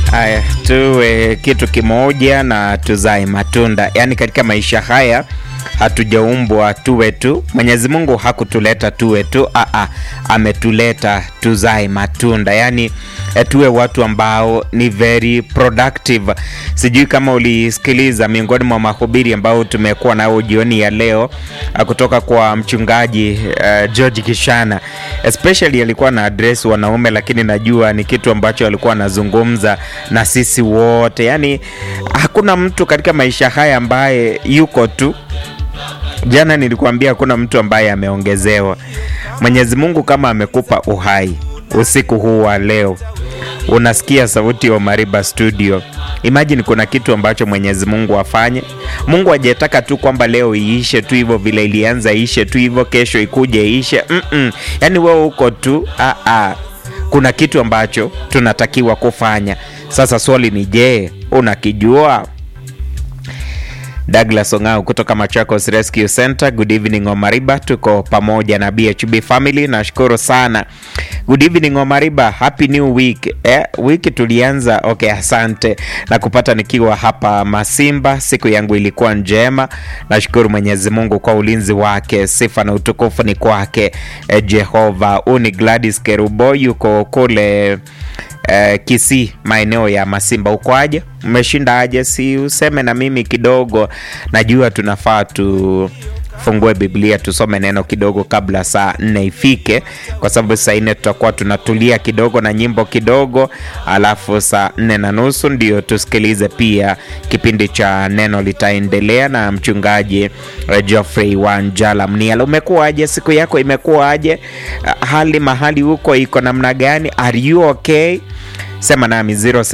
Haya, tuwe kitu kimoja na tuzae matunda. Yaani katika maisha haya hatujaumbwa tuwe tu. Mwenyezi Mungu hakutuleta tuwe tu. Ametuleta tuzae matunda. Yaani tuwe watu ambao ni very productive. Sijui kama ulisikiliza miongoni mwa mahubiri ambao tumekuwa nao jioni ya leo kutoka kwa mchungaji George Kishana. Especially alikuwa na address wanaume, lakini najua ni kitu ambacho alikuwa anazungumza na sisi wote. Yaani hakuna mtu katika maisha haya ambaye yuko tu. Jana nilikuambia hakuna mtu ambaye ameongezewa. Mwenyezi Mungu kama amekupa uhai usiku huu wa leo, unasikia sauti ya Omariba Studio, imagine kuna kitu ambacho Mwenyezi Mungu afanye. Mungu hajetaka tu kwamba leo iishe tu hivyo vile ilianza, iishe tu hivyo kesho ikuje iishe. Yaani wewe uko tu. Kuna kitu ambacho tunatakiwa kufanya. Sasa swali ni je, unakijua? Douglas Ongao kutoka Machakos Rescue Center. Good evening Omariba, tuko pamoja na BHB family. Nashukuru sana. Good evening Omariba, happy new week. Wiki tulianza okay, asante na kupata nikiwa hapa Masimba. Siku yangu ilikuwa njema. Nashukuru Mwenyezi Mungu kwa ulinzi wake. Sifa na utukufu ni kwake Jehova. Uni Gladys Kerubo yuko kule Kisii maeneo ya Masimba. Uko aje? Umeshinda aje? Si useme na mimi kidogo. Najua tunafaa tufungue Biblia tusome neno kidogo kabla saa 4 ifike, kwa sababu saa 4 tutakuwa tunatulia kidogo na nyimbo kidogo, alafu saa 4:30 ndio tusikilize pia kipindi cha neno litaendelea na mchungaji Geoffrey Wanjala Mniala. Umekuwa aje? Siku yako imekuwa aje? Hali mahali huko iko namna gani? Are you okay? Sema nami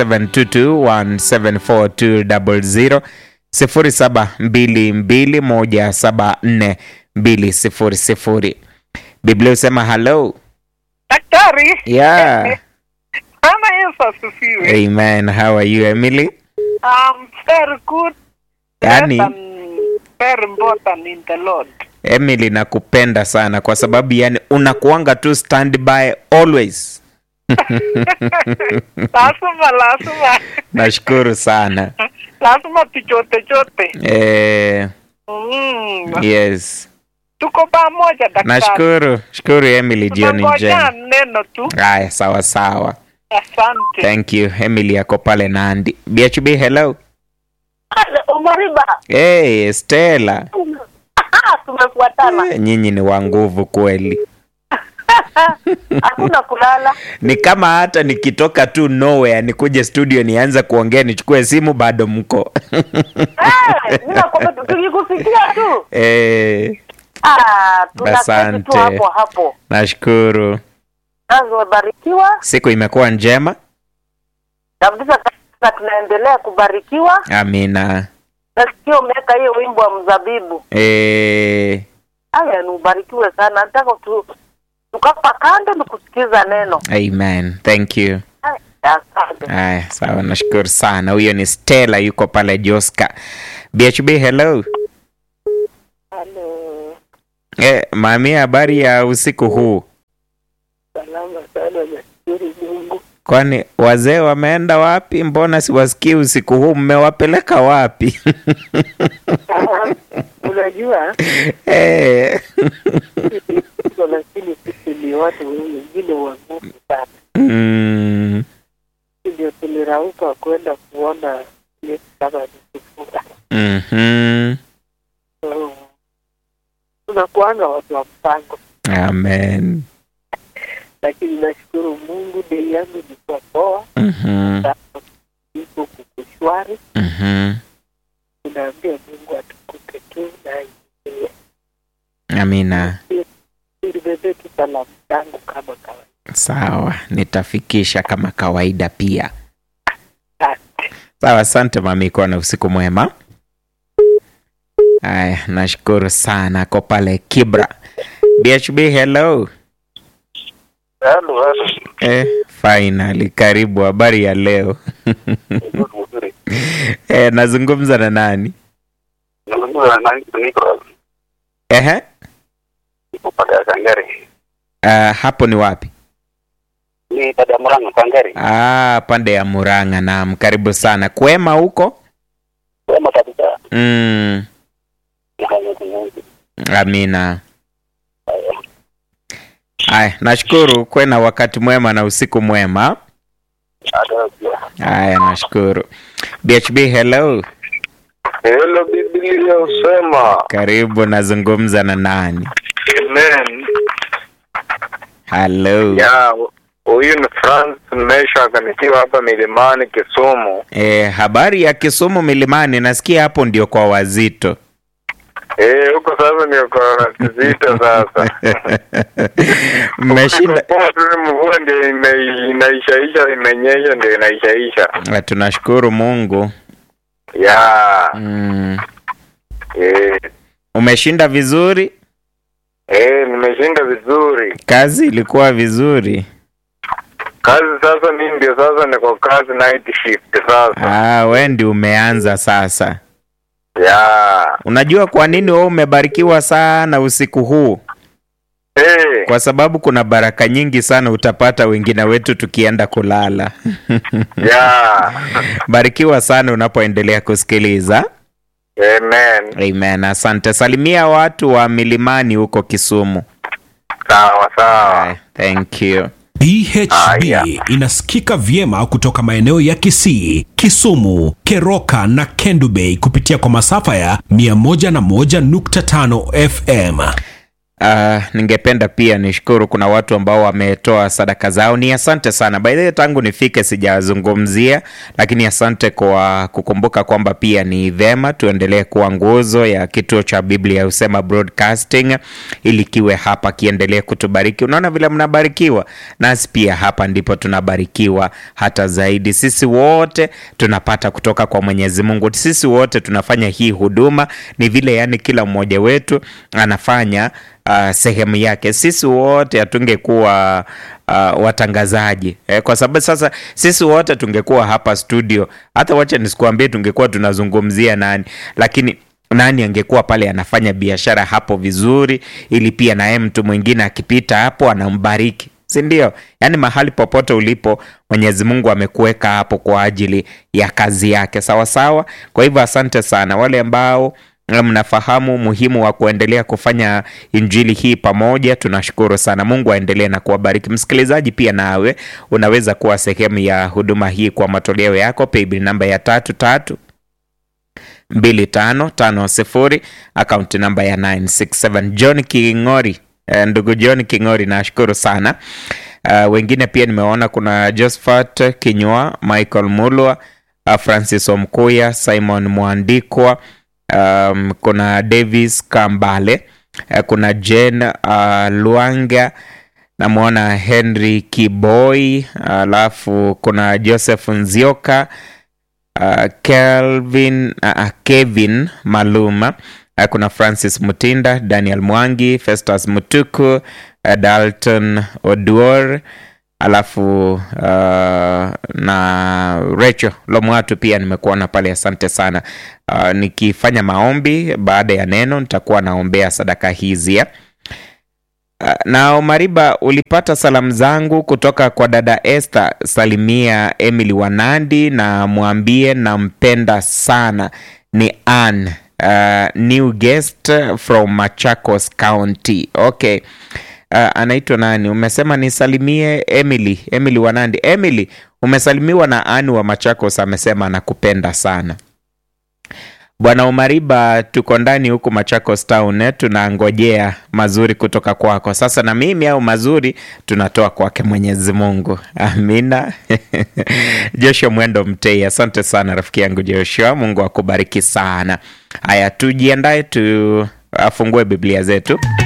0722174200 0722174200. Biblia usema hello. Daktari. Yeah. Mama Yesu asifiwe. Amen. How are you, Emily? Very good. Yani, very important in the Lord. Emily, nakupenda sana kwa sababu yani unakuanga tu standby always. Lazima. Nashukuru sana. Lazima tuchote. Yes. Tuko pamoja daktari. Shukuru Emily, jioni njema. Neno tu. Haya, sawa. Asante. Thank you. Emily yako pale Nandi. BHB hello. Omariba. Hey, Stella. Tumefuatana. Nyinyi ni wa nguvu kweli. Hakuna kulala. Ni kama hata nikitoka tu nowhere nikuje studio nianze kuongea nichukue simu bado mko. Tukikusikia tu. Asante. Hapo. Nashukuru. Umebarikiwa. Siku imekuwa njema. Kabisa tunaendelea kubarikiwa. Amina. Nasikia umeweka hiyo wimbo wa mzabibu. Haya, ubarikiwe sana. Nataka tukapa kando nikusikiza neno. Amen. Thank you. Asante. Sawa, nashukuru sana. Huyo ni Stella yuko pale Joska. BHB hello. Hello. Mami, habari ya usiku huu? Salama sana, nashukuru Mungu. Kwani wazee wameenda wapi? Mbona siwasikii usiku huu? Mmewapeleka wapi? Unajua? Lakini sisi ni watu wengine wa Mungu sana. Ndio tulirauka kwenda kuona Yesu kama alisifika. Tunakuanga watu wa mpango. Amen. Lakini nashukuru Mungu, dei yangu ilikuwa poa. Iko kukushwari. Tunaambia Mungu atukupe tu na yeye. Amina. Nibebe tu salamu zangu kama kawaida. Sawa, nitafikisha kama kawaida pia. Asante. Sawa, asante mami, kwa na usiku mwema. Haya, nashukuru sana kwa pale Kibra. BHB hello. Hello. Finally, karibu. Habari ya leo? Nazungumza na nani? Nazungumza na Nicholas. Hapo ni wapi? Ni dada Murang'a Kangari. Pande ya Murang'a. Naam, karibu sana. Kwema huko? Kwema kabisa. Amina. Haya, nashukuru. Kuwe na wakati mwema na usiku mwema. Haya, nashukuru. BHB, hello. Hello, Biblia usema. Karibu, nazungumza na nani? Amen. Hello. Huyu ni France Mesha kanisiwa hapa Milimani Kisumu. Habari ya Kisumu Milimani, nasikia hapo ndio kwa wazito. Huko sasa ndio kwa wazito sasa. Mmeshinda. Mvua ndio inaishaisha, imenyesha ndio inaishaisha. Tunashukuru Mungu. Umeshinda vizuri? Nimeshinda vizuri. Kazi ilikuwa vizuri? Kazi sasa mimi ndio sasa niko kazi night shift sasa. Wewe ndio umeanza sasa. Unajua kwa nini wewe umebarikiwa sana usiku huu? Kwa sababu kuna baraka nyingi sana utapata wengine wetu tukienda kulala. Barikiwa sana unapoendelea kusikiliza. Amen. Asante. Salimia watu wa Milimani huko Kisumu. Sawa. Thank you. BHB inasikika vyema kutoka maeneo ya Kisii, Kisumu, Keroka na Kendu Bay kupitia kwa masafa ya 101.5 FM. Ningependa pia nishukuru, kuna watu ambao wametoa sadaka zao. Ni asante sana. By the way, tangu nifike sijazungumzia, lakini asante kwa kukumbuka kwamba pia ni vema tuendelee kuwa nguzo ya kituo cha Biblia Usema Broadcasting ili kiwe hapa kiendelee kutubariki. Unaona vile mnabarikiwa, nasi pia hapa ndipo tunabarikiwa hata zaidi. Sisi wote tunapata kutoka kwa Mwenyezi Mungu. Sisi wote tunafanya hii huduma, ni vile yani kila mmoja wetu anafanya sehemu yake. Sisi wote hatungekuwa watangazaji kwa sababu sasa sisi wote tungekuwa hapa studio, hata wacha nisikuambie tungekuwa tunazungumzia nani, lakini nani angekuwa pale anafanya biashara hapo vizuri, ili pia naye mtu mwingine akipita hapo anambariki, si ndio? Yani mahali popote ulipo Mwenyezi Mungu amekuweka hapo kwa ajili ya kazi yake, sawa sawa. Kwa hivyo asante sana wale ambao mnafahamu muhimu wa kuendelea kufanya injili hii pamoja. Tunashukuru sana. Mungu aendelee na kuwabariki. Msikilizaji, pia nawe unaweza kuwa sehemu ya huduma hii kwa matoleo yako. Paybill namba ya 332550, account namba ya 967. John Kingori, ndugu John Kingori, nashukuru sana. Wengine pia nimeona kuna Josephat Kinywa, Michael Mulwa, Francis Omkuya, Simon Mwandikwa, kuna Davis Kambale, kuna Jen Luanga, namuona Henry Kiboi, alafu kuna Joseph Nzioka, Kevin Maluma, kuna Francis Mutinda, Daniel Mwangi, Festus Mutuku, Dalton Oduor, alafu na Rachel Lomwatu pia nimekuona pale, asante sana. Nikifanya maombi baada ya neno nitakuwa naombea sadaka hizi. Na Mariba, ulipata salamu zangu kutoka kwa dada Esther. Salimia Emily Wanandi na mwambie nampenda sana. Ni Ann, new guest from Machakos County. Okay. Anaitwa nani? Umesema nisalimie Emily Wanandi. Emily, umesalimiwa na Ann wa Machakos, amesema anakupenda sana. Bwana Umariba, tuko ndani huku Machakos Town, tunangojea mazuri kutoka kwako. Sasa na mimi au mazuri tunatoa kwake Mwenyezi Mungu. Amina. Joshua Mwendo Mtei, asante sana rafiki yangu Joshua, Mungu akubariki sana. Haya, tujiandae tufungue Biblia zetu.